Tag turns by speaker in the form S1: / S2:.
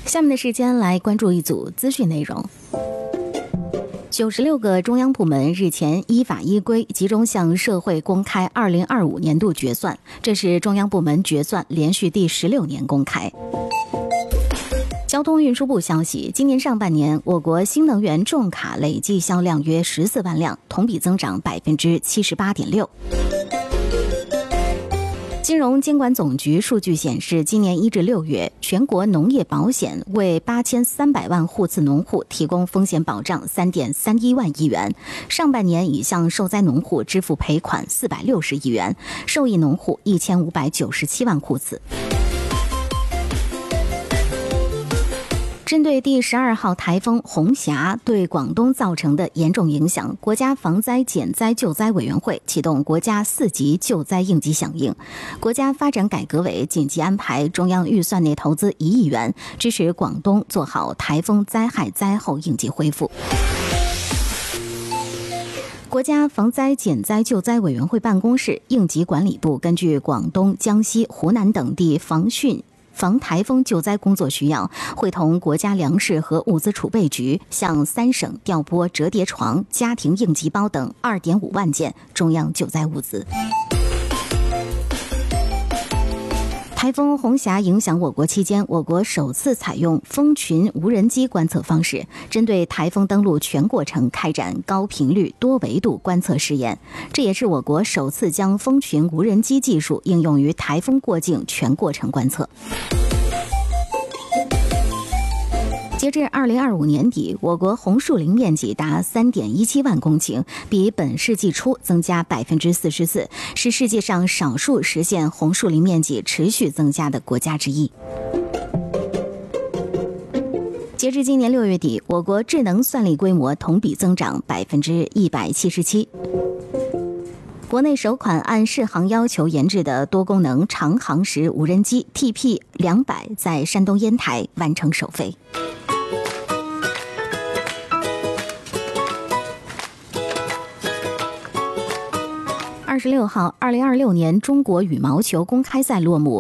S1: 下面的时间来关注一组资讯内容。96个中央部门日前依法依规集中向社会公开2025年度决算，这是中央部门决算连续第16年公开。交通运输部消息，今年上半年，我国新能源重卡累计销量约14万辆，同比增长78.6%。金融监管总局数据显示，今年1至6月，全国农业保险为8300万户次农户提供风险保障3.31万亿元，上半年已向受灾农户支付赔款460亿元，受益农户1597万户次。针对第12号台风红霞对广东造成的严重影响，国家防灾减灾救灾委员会启动国家4级救灾应急响应。国家发展改革委紧急安排中央预算内投资1亿元，支持广东做好台风灾害灾后应急恢复。国家防灾减灾救灾委员会办公室、应急管理部根据广东、江西、湖南等地防台风救灾工作需要，会同国家粮食和物资储备局向3省调拨折叠床、家庭应急包等2.5万件中央救灾物资。台风红霞影响我国期间，我国首次采用蜂群无人机观测方式，针对台风登陆全过程开展高频率多维度观测试验。这也是我国首次将蜂群无人机技术应用于台风过境全过程观测。截至2025年底，我国红树林面积达3.17万公顷，比本世纪初增加44%，是世界上少数实现红树林面积持续增加的国家之一。截至今年6月底，我国智能算力规模同比增长177%。国内首款按适航要求研制的多功能长航时无人机 TP200 在山东烟台完成首飞。26号，2026年中国羽毛球公开赛落幕。